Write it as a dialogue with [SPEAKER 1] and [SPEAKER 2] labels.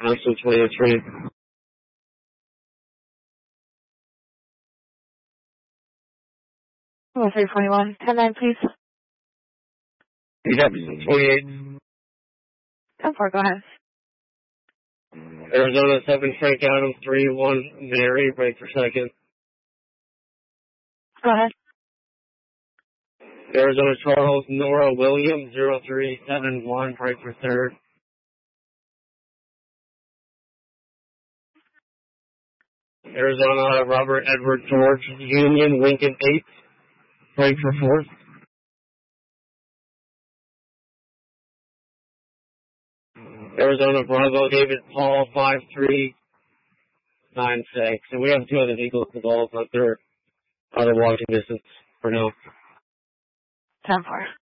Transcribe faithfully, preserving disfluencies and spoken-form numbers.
[SPEAKER 1] Council twenty-three.
[SPEAKER 2] Oh, three twenty-one. ten nine, please.
[SPEAKER 1] P W twenty-eight.
[SPEAKER 2] ten four, go ahead.
[SPEAKER 1] Arizona seven, Frank Adams, three one, Mary, break for second.
[SPEAKER 2] Go ahead.
[SPEAKER 1] Arizona Charles, Nora Williams, zero three seven one, break for third. Arizona Robert Edward George, Union, Lincoln eight, break for fourth. Arizona Bravo David Paul, five three nine six. And we have two other vehicles involved, but they're out of walking distance for now.
[SPEAKER 2] ten four.